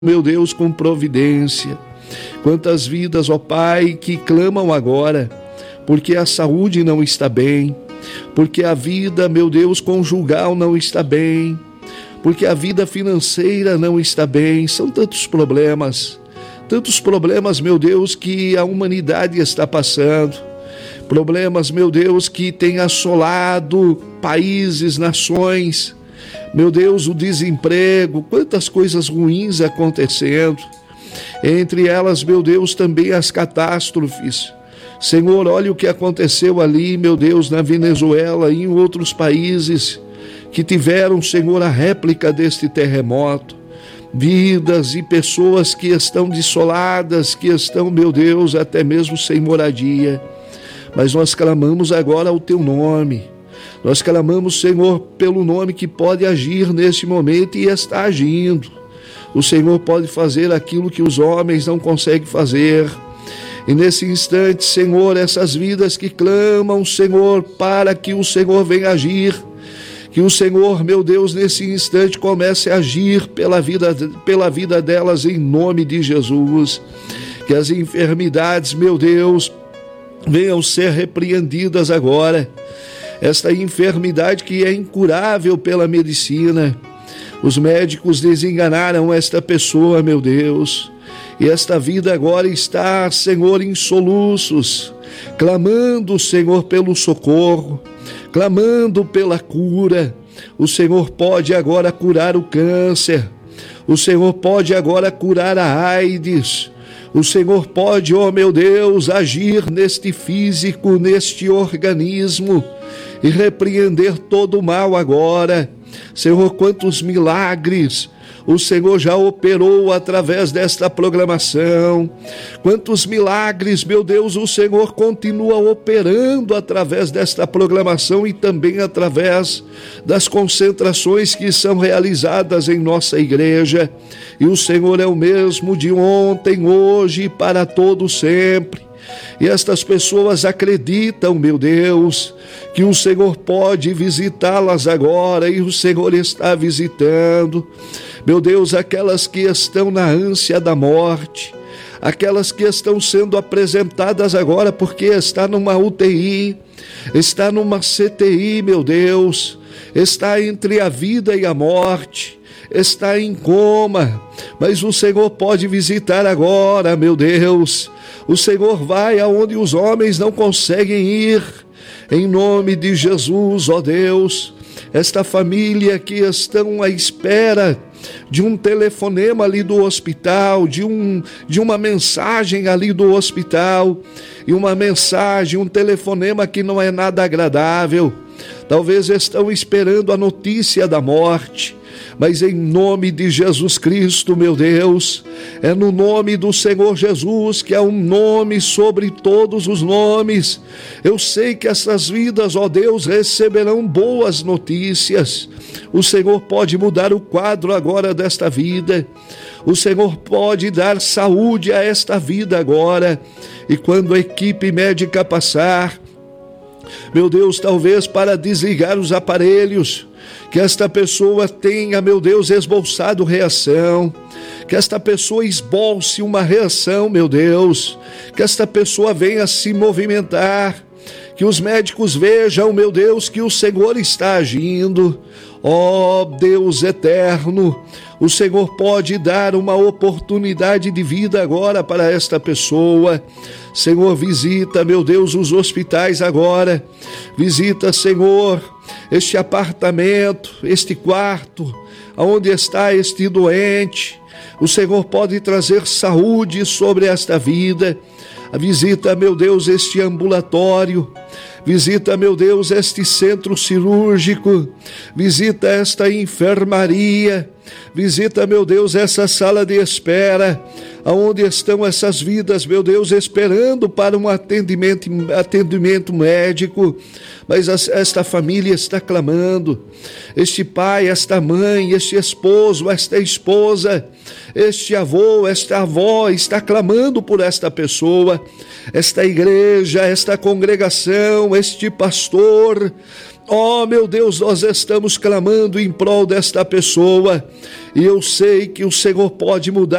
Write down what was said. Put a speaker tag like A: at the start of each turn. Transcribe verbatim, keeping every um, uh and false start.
A: meu Deus, com providência. Quantas vidas, ó Pai, que clamam agora, porque a saúde não está bem, porque a vida, meu Deus, conjugal não está bem, porque a vida financeira não está bem. São tantos problemas, tantos problemas, meu Deus, que a humanidade está passando. Problemas, meu Deus, que têm assolado países, nações. Meu Deus, o desemprego, quantas coisas ruins acontecendo. Entre elas, meu Deus, também as catástrofes. Senhor, olha o que aconteceu ali, meu Deus, na Venezuela e em outros países que tiveram, Senhor, a réplica deste terremoto. Vidas e pessoas que estão dissoladas, que estão, meu Deus, até mesmo sem moradia. Mas nós clamamos agora o teu nome. Nós clamamos, Senhor, pelo nome que pode agir neste momento e está agindo. O Senhor pode fazer aquilo que os homens não conseguem fazer. E nesse instante, Senhor, essas vidas que clamam, Senhor, para que o Senhor venha agir, que o Senhor, meu Deus, nesse instante comece a agir pela vida, pela vida delas em nome de Jesus. Que as enfermidades, meu Deus, venham ser repreendidas agora. Esta enfermidade que é incurável pela medicina. Os médicos desenganaram esta pessoa, meu Deus. E esta vida agora está, Senhor, em soluços, clamando, Senhor, pelo socorro, clamando pela cura. O Senhor pode agora curar o câncer. O Senhor pode agora curar a AIDS. O Senhor pode, ó meu Deus, agir neste físico, neste organismo e repreender todo o mal agora. Senhor, quantos milagres o Senhor já operou através desta programação. Quantos milagres, meu Deus, o Senhor continua operando através desta programação e também através das concentrações que são realizadas em nossa igreja. E o Senhor é o mesmo de ontem, hoje e para todo sempre. E estas pessoas acreditam, meu Deus, que o Senhor pode visitá-las agora, e o Senhor está visitando. Meu Deus, aquelas que estão na ânsia da morte, aquelas que estão sendo apresentadas agora porque está numa U T I, está numa C T I, meu Deus, está entre a vida e a morte, está em coma, mas o Senhor pode visitar agora, meu Deus. O Senhor vai aonde os homens não conseguem ir, em nome de Jesus, ó Deus. Esta família que estão à espera de um telefonema ali do hospital, de, um, de uma mensagem ali do hospital, e uma mensagem, um telefonema que não é nada agradável. Talvez estão esperando a notícia da morte, mas em nome de Jesus Cristo, meu Deus, é no nome do Senhor Jesus, que é um nome sobre todos os nomes. Eu sei que essas vidas, ó Deus, receberão boas notícias. O Senhor pode mudar o quadro agora desta vida. O Senhor pode dar saúde a esta vida agora. E quando a equipe médica passar, meu Deus, talvez para desligar os aparelhos, que esta pessoa tenha, meu Deus, esboçado reação, que esta pessoa esbolce uma reação, meu Deus, que esta pessoa venha se movimentar, que os médicos vejam, meu Deus, que o Senhor está agindo. Ó Deus eterno, o Senhor pode dar uma oportunidade de vida agora para esta pessoa. Senhor, visita, meu Deus, os hospitais agora. Visita, Senhor, este apartamento, este quarto, onde está este doente. O Senhor pode trazer saúde sobre esta vida. Visita, meu Deus, este ambulatório. Visita, meu Deus, este centro cirúrgico. Visita esta enfermaria. Visita, meu Deus, essa sala de espera, aonde estão essas vidas, meu Deus, esperando para um atendimento, atendimento médico. Mas esta família está clamando. Este pai, esta mãe, este esposo, esta esposa, este avô, esta avó está clamando por esta pessoa. Esta igreja, esta congregação, este pastor, Ó, meu Deus, nós estamos clamando em prol desta pessoa, e eu sei que o Senhor pode mudar